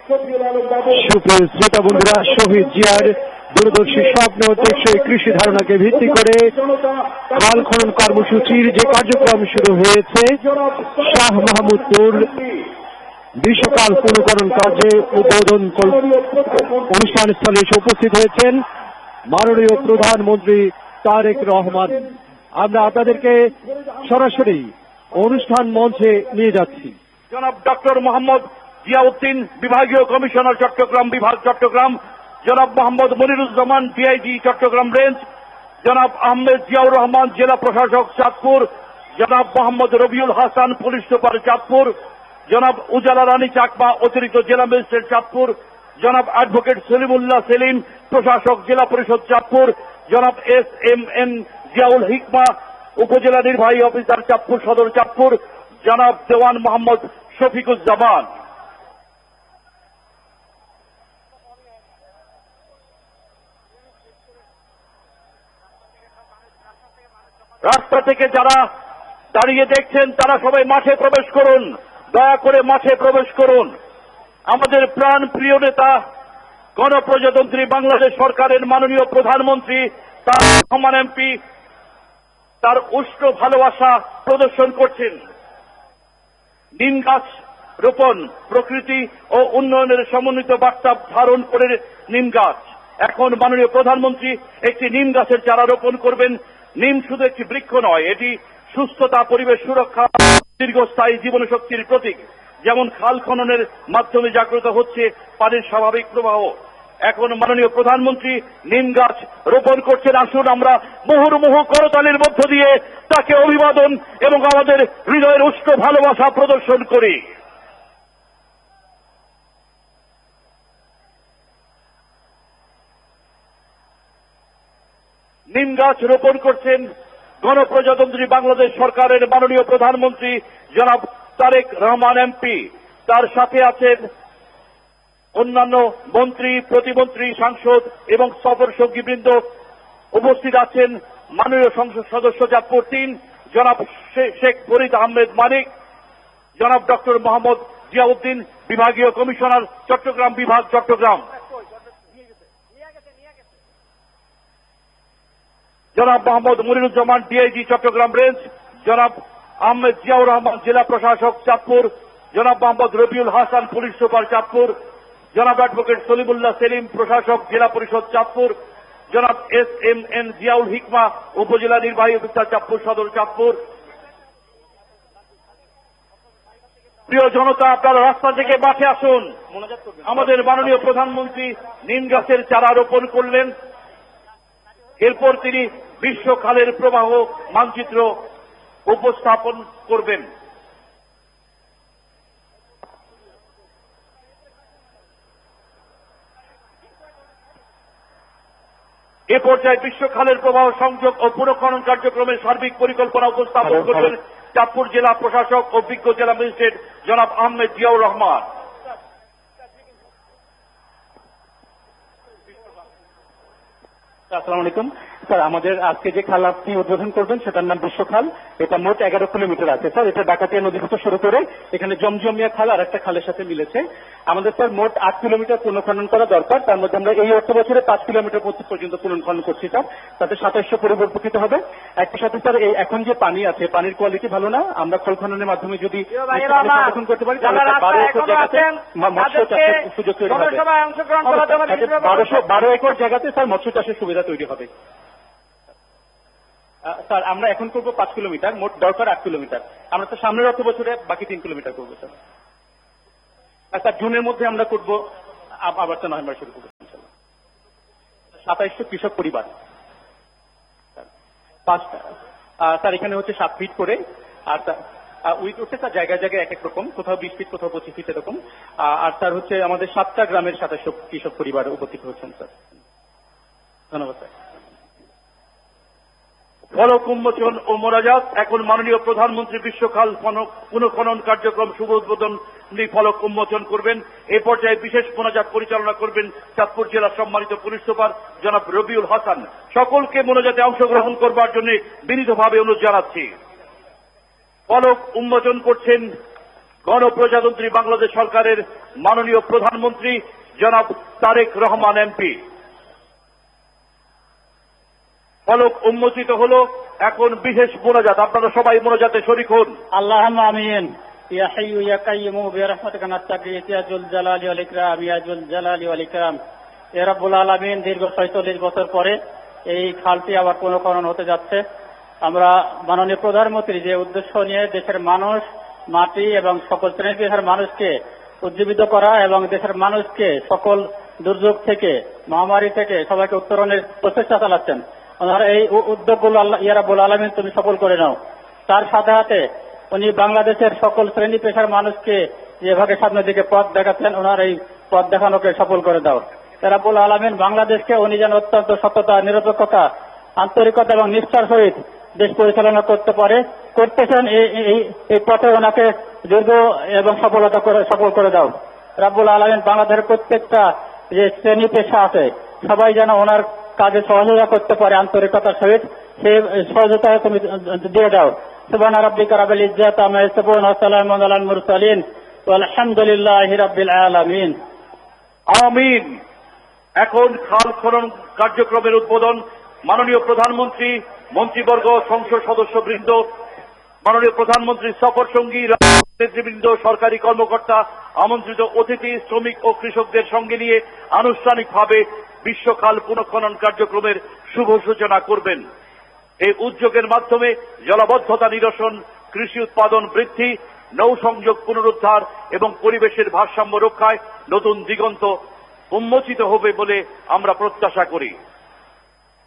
সুপ্রিয় শ্রোতা বন্ধুরা, শহীদ জিয়ার দূরদর্শী স্বপ্ন টেকসই কৃষি ধারণাকে ভিত্তি করে খাল খনন কর্মসূচির যে কার্যক্রম শুরু হয়েছে, শাহ মাহমুদপুর গ্রীষ্মকাল পুনর্করণ কার্যে উদ্বোধন অনুষ্ঠানস্থলে এসে উপস্থিত হয়েছেন মাননীয় প্রধানমন্ত্রী তারেক রহমান। আমরা আপনাদেরকে সরাসরি অনুষ্ঠান মঞ্চে নিয়ে যাচ্ছি। জনাব ডক্টর মোহাম্মদ জিয়াউদ্দিন, বিভাগীয় কমিশনার চট্টগ্রাম বিভাগ চট্টগ্রাম, জনাব মোহাম্মদ মনিরুজ্জামান, ডিআইজি চট্টগ্রাম রেঞ্জ, জনাব আহমেদ জিয়াউর রহমান, জেলা প্রশাসক চাঁদপুর, জনাব মোহাম্মদ রবিউল হাসান, পুলিশ সুপার চাঁদপুর, জনাব উজালা রানী চাকমা, অতিরিক্ত জেলা ম্যাজিস্ট্রেট চাঁদপুর, জনাব অ্যাডভোকেট সলিমুল্লাহ সেলিম, প্রশাসক জেলা পরিষদ চাঁদপুর, জনাব SMN জিয়াউল হিকমা, উপজেলা নির্বাহী অফিসার চাঁদপুর সদর চাঁদপুর, জনাব দেওয়ান মোহাম্মদ শফিকুজ্জামান। রাস্তা থেকে যারা দাঁড়িয়ে দেখছেন তারা সবাই মাঠে প্রবেশ করুন, দয়া করে মাঠে প্রবেশ করুন। আমাদের প্রাণ প্রিয় নেতা, গণপ্রজাতন্ত্রী বাংলাদেশ সরকারের মাননীয় প্রধানমন্ত্রী তার রহমান এমপি তার উষ্ণ ভালোবাসা প্রদর্শন করছেন। নিম গাছ রোপণ, প্রকৃতি ও উন্নয়নের সমন্বিত বার্তা ধারণ করে নিম গাছ। এখন মাননীয় প্রধানমন্ত্রী একটি নিম গাছের চারা রোপণ করবেন। নিম শুধু একটি বৃক্ষ নয়, এটি সুস্থতা, পরিবেশ সুরক্ষা, দীর্ঘস্থায়ী জীবনশক্তির প্রতীক। যেমন খাল খননের মাধ্যমে জাগ্রত হচ্ছে পানির স্বাভাবিক প্রবাহ, এখন মাননীয় প্রধানমন্ত্রী নিম গাছ রোপণ করছেন। আসুন আমরা মুহুর্মুহু করতালির মধ্য দিয়ে তাকে অভিবাদন এবং আমাদের হৃদয়ের উষ্ণ ভালোবাসা প্রদর্শন করি। নিম গাছ রোপণ করছেন গণপ্রজাতন্ত্রী বাংলাদেশ সরকারের মাননীয় প্রধানমন্ত্রী জনাব তারেক রহমান এমপি। তার সাথে আছেন অন্যান্য মন্ত্রী, প্রতিমন্ত্রী, সাংসদ এবং সফর সঙ্গীবৃন্দ। উপস্থিত আছেন মাননীয় সংসদ সদস্য চাঁদপুর 3 জনাব শেখ ফরিদ আহমেদ মানিক, জনাব ডক্টর মোহাম্মদ জিয়াউদ্দিন, বিভাগীয় কমিশনার চট্টগ্রাম বিভাগ চট্টগ্রাম, জনাব মোহাম্মদ মনিরুজ্জামান, ডিআইজি চট্টগ্রাম রেঞ্জ, জনাব আহমেদ জিয়াউর রহমান, জেলা প্রশাসক চাঁদপুর, জনাব মোহাম্মদ রবিউল হাসান, পুলিশ সুপার চাঁদপুর, জনাব অ্যাডভোকেট সলিমুল্লাহ সেলিম, প্রশাসক জেলা পরিষদ চাঁদপুর, জনাব SMN জিয়াউল হিকমা, উপজেলা নির্বাহী অফিসার চাঁদপুর সদর চাঁদপুর। প্রিয় জনতা, আপনারা রাস্তা থেকে মাঠে আসুন। আমাদের মাননীয় প্রধানমন্ত্রী নিম গাছের চারা রোপণ করলেন। এরপর তিনি বিশ্ব খালের প্রবাহ মানচিত্র উপস্থাপন করবেন। এ পর্যায়ে বিশ্ব খালের প্রবাহ সংযোগ ও পুনঃখনন কার্যক্রমের সার্বিক পরিকল্পনা উপস্থাপন করবেন চাঁদপুর জেলা প্রশাসক ও অভিজ্ঞ জেলা ম্যাজিস্ট্রেট জনাব আহমেদ জিয়াউর রহমান। আসসালামু আলাইকুম স্যার, আমাদের আজকে যে খাল আপনি উদ্বোধন করবেন সেটার নাম বিশ্বখাল। এটা মোট 11 কিলোমিটার আছে স্যার। এটা ডাকাতিয়া নদী থেকে শুরু করে এখানে জমজমিয়া খাল আর একটা খালের সাথে মিলেছে। আমাদের স্যার মোট 8 কিলোমিটার পুনঃখনন করা দরকার। তার মধ্যে আমরা এই অর্থ বছরে 5 কিলোমিটার পর্যন্ত পুনঃখনন করছি স্যার, তাতে 2700 পরিবার উপকৃত হবে। একই সাথে স্যার এই এখন যে পানি আছে, পানির কোয়ালিটি ভালো না। আমরা খোল খননের মাধ্যমে যদি সংরক্ষণ করতে পারি তাহলে 12 একর জায়গাতে মৎস্য চাষের সুযোগ তৈরি হবে। 12 একর জায়গাতে স্যার মৎস্য চাষের সুবিধা তৈরি হবে। স্যার আমরা এখন করবো 5 কিলোমিটার, মোট দরকার 8 কিলোমিটার। আমরা তো সামনের অর্থ বছরে বাকি 3 কিলোমিটার করবো স্যার। আর স্যার জুনের মধ্যে আমরা করবো, আবার তো নভেম্বর শুরু করবো 2700 কৃষক পরিবার। স্যার এখানে হচ্ছে 7 ফিট করে, আর উইথ হচ্ছে স্যার জায়গায় জায়গায় এক এক রকম, কোথাও 20 ফিট, কোথাও 25 ফিট এরকম। আর স্যার হচ্ছে আমাদের 7টা গ্রামের 2700 কৃষক পরিবার উপকৃত হচ্ছেন স্যার। ধন্যবাদ স্যার। ফলক উন্মোচন ও মোনাজাত। এখন মাননীয় প্রধানমন্ত্রী বিশ্বখাল পুনঃখনন কার্যক্রম শুভ উদ্বোধন ফলক উন্মোচন করবেন। এ পর্যায়ে বিশেষ মোনাজাত পরিচালনা করবেন চাঁদপুর জেলার সম্মানিত পুলিশ সুপার জনাব রবিউল হাসান। সকলকে মোনাজাতে অংশগ্রহণ করবার জন্য বিনীতভাবে অনুরোধ জানাচ্ছি। ফলক উন্মোচন করছেন গণপ্রজাতন্ত্রী বাংলাদেশ সরকারের মাননীয় প্রধানমন্ত্রী জনাব তারেক রহমান এমপি। ফলক উন্মোচিত হলো, এখন বিশেষ মোনাজাত। আপনারা সবাই মোনাজাতে শরীক হন। আল্লাহুম্মা আমিন। ইয়া হাইয়্যু ইয়া কাইয়্যুম বিরহমাতিকা নাস্তাগীথ ইয়া যুল জালালি ওয়াল ইকরাম ইয়া যুল জালালি ওয়াল ইকরাম। ইয়া রাব্বুল আলামিন, দীর্ঘ ৪৬ বছর পরে এই খালটি আবার পুনঃখনন হতে যাচ্ছে। আমরা মাননীয় প্রধানমন্ত্রী যে উদ্দেশ্য নিয়ে দেশের মানুষ, মাটি এবং সকল শ্রেণী পেশার মানুষকে উজ্জীবিত করা এবং দেশের মানুষকে সকল দুর্যোগ থেকে, মহামারী থেকে সবাইকে উত্তরণের প্রচেষ্টা চালাচ্ছেন, ওনারা এই উদ্যোগগুলো আল্লাহ ইয়া রাব্বুল আলামিন তুমি সফল করে নাও। তার সাথে সাথে উনি বাংলাদেশের সকল শ্রেণী পেশার মানুষকে যেভাবে সামনের দিকে পথ দেখাচ্ছেন, ওনার এই পথ দেখানোকে সফল করে দাও। ইয়া রাব্বুল আলামিন, বাংলাদেশকে উনি যেন অত্যন্ত সততা, নিরপেক্ষতা, আন্তরিকতা এবং নিষ্ঠার সহিত দেশ পরিচালনা করতে পারে, করতেছেন। এই পথে ওনাকে দীর্ঘ এবং সফল করে দাও। রাব্বুল আলামিন, বাংলাদেশের প্রত্যেকটা যে শ্রেণী পেশা আছে সবাই যেন ওনার কাজে সহযোগিতা করতে পারে আন্তরিকতার সহিত, সেই সহযোগিতা তুমি দিয়ে দাও। সুবহানা রাব্বিকা রাব্বিল ইজ্জাতি আম্মা ইয়াসিফুন ওয়া সালামুন আলাল মুরসালিন ওয়ালহামদুলিল্লাহি রাব্বিল আলামিন। আমিন। এখন খাল খনন কার্যক্রমের উদ্বোধন মাননীয় প্রধানমন্ত্রী, মন্ত্রীবর্গ, সংসদ সদস্যবৃন্দ, মাননীয় প্রধানমন্ত্রীর সফর সঙ্গী, নেতৃবৃন্দ, সরকারি কর্মকর্তা, আমন্ত্রিত অতিথি, শ্রমিক ও কৃষকদের সঙ্গে নিয়ে আনুষ্ঠানিকভাবে বিশ্বখাল পুনঃখনন কার্যক্রমের শুভ সূচনা করবেন। এই উদ্যোগের মাধ্যমে জলাবদ্ধতা নিরসন, কৃষি উৎপাদন বৃদ্ধি, নৌ সংযোগ পুনরুদ্ধার এবং পরিবেশের ভারসাম্য রক্ষায় নতুন দিগন্ত উন্মোচিত হবে বলে আমরা প্রত্যাশা করি।